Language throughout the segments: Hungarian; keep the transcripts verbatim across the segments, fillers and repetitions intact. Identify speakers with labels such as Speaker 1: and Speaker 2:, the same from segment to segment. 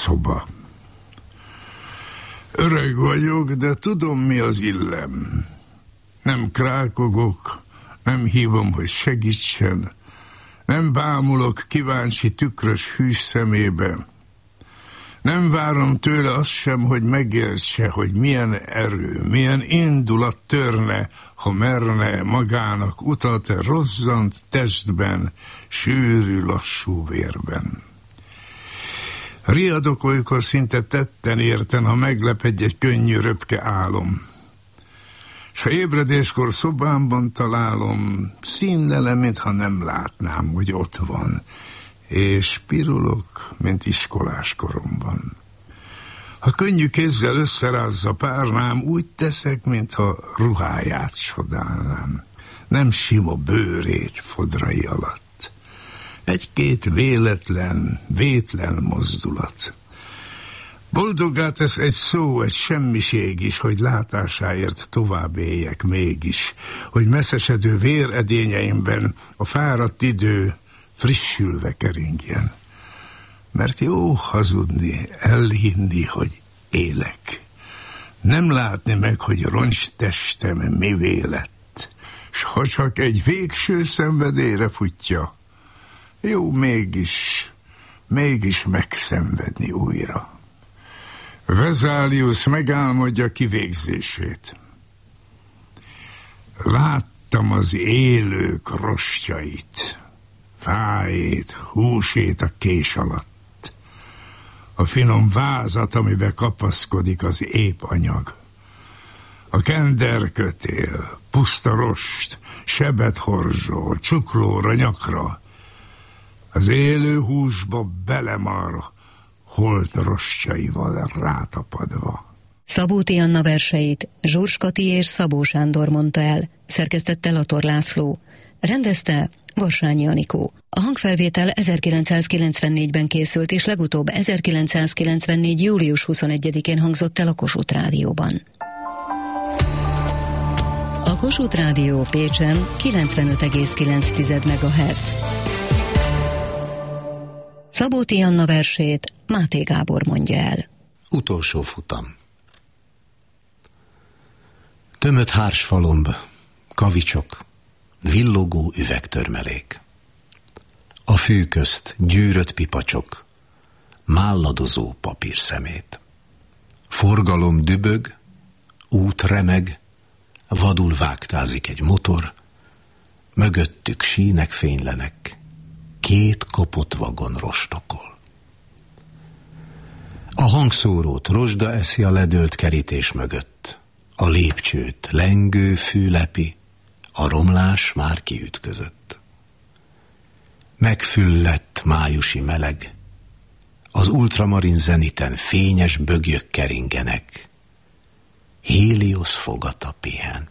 Speaker 1: szoba. Öreg vagyok, de tudom, mi az illem. Nem krákogok, nem hívom, hogy segítsen, nem bámulok kíváncsi tükrös hűs szemébe. Nem várom tőle azt sem, hogy megértse, hogy milyen erő, milyen indulat törne, ha merne magának utat e rozzant testben, sűrű, lassú vérben. Riadok olykor szinte tetten érten, ha meglep egy könnyű röpke álom. S ha ébredéskor szobámban találom, színnele, mintha nem látnám, hogy ott van, és pirulok, mint iskolás koromban. Ha könnyű kézzel összerázza párnám, úgy teszek, mintha ruháját sodálnám. Nem sima bőrét fodrai alatt. Egy-két véletlen, vétlen mozdulat. Boldoggá tesz egy szó, egy semmiség is, hogy látásáért tovább éljek mégis, hogy messzesedő véredényeimben a fáradt idő frissülve keringjen. Mert jó hazudni, elhinni, hogy élek. Nem látni meg, hogy roncstestem mivé lett, s ha csak egy végső szenvedélyre futja, jó mégis, mégis megszenvedni újra. Vezálius megálmodja kivégzését. Láttam az élők rostjait, fájét, húsét a kés alatt, a finom vázat, amibe kapaszkodik az épp anyag, a kenderkötél, puszta rost, sebet horzsol, csuklóra, nyakra, az élő húsba belemar, holt rostjaival rátapadva.
Speaker 2: Szabóti Anna verseit Zsurs Kati és Szabó Sándor mondta el, szerkesztette Lator László, rendezte Varsányi Anikó. A hangfelvétel ezerkilencszázkilencvennégyben készült, és legutóbb ezerkilencszázkilencvennégy. július huszonegyedikén hangzott el a Kossuth Rádióban. A Kossuth Rádió Pécsen kilencvenöt egész kilenc megahertz. Szabóti Anna versét Máté Gábor mondja el.
Speaker 3: Utolsó futam. Tömött hársfalomb, kavicsok, villogó üvegtörmelék. A fű közt gyűrött pipacsok, málladozó papírszemét. Forgalom dübög, út remeg, vadul vágtázik egy motor, mögöttük sínek fénylenek, két kopott vagon rostokol. A hangszórót rozsda eszi a ledőlt kerítés mögött, a lépcsőt lengő fű lepi, a romlás már kiütközött. Megfüllett májusi meleg, az ultramarin zeniten fényes bögyök keringenek, Héliosz fogata pihen.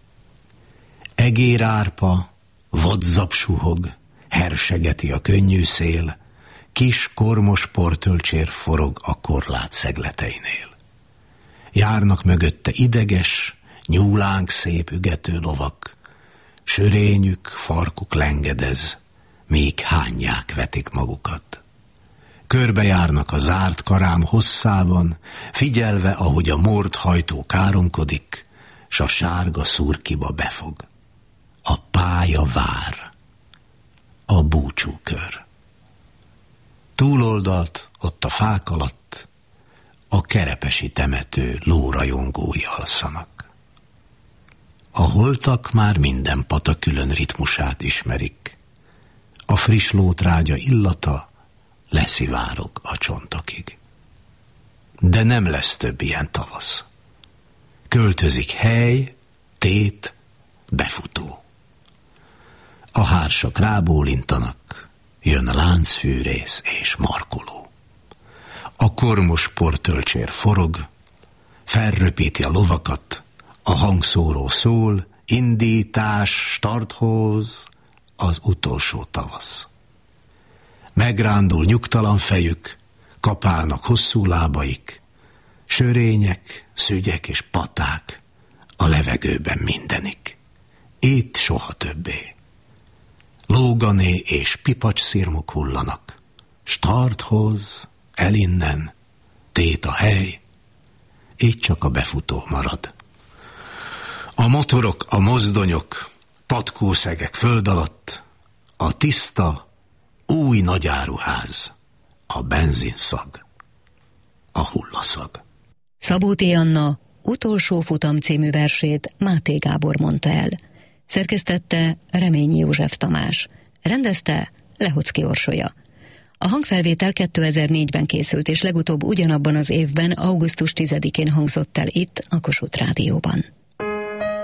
Speaker 3: Egérárpa, vadzap suhog, hersegeti a könnyű szél, kis kormos portölcsér forog a korlát szegleteinél. Járnak mögötte ideges, nyúlánk szép ügető lovak, sörényük, farkuk lengedez, míg hányják vetik magukat. Körbejárnak a zárt karám hosszában, figyelve, ahogy a mord hajtó káromkodik, s a sárga szurkiba befog. A pálya vár, a búcsúkör. Túloldalt, ott a fák alatt, a kerepesi temető lórajongói alszanak. A holtak már minden pata külön ritmusát ismerik. A friss lótrágya illata leszivárog a csontokig. De nem lesz több ilyen tavasz. Költözik hely, tét, befutó. A hársak rábólintanak, jön láncfűrész és markoló. A kormos portölcsér forog, felröpíti a lovakat, a hangszóró szól, indítás, starthoz, az utolsó tavasz. Megrándul nyugtalan fejük, kapálnak hosszú lábaik, sörények, szügyek és paták, a levegőben mindenik. Itt soha többé. Lógané és pipacs szirmok hullanak, starthoz, elinnen, tét a hely, így csak a befutó marad. A motorok, a mozdonyok, patkószegek föld alatt, a tiszta, új nagyáruház, a benzinszag, a hullaszag.
Speaker 2: Szabó T. Anna Utolsó futam című versét Máté Gábor mondta el. Szerkesztette Reményi József Tamás. Rendezte Lehocki Orsolya. A hangfelvétel kétezer-négyben készült, és legutóbb ugyanabban az évben, augusztus tizedikén hangzott el itt, a Kossuth Rádióban.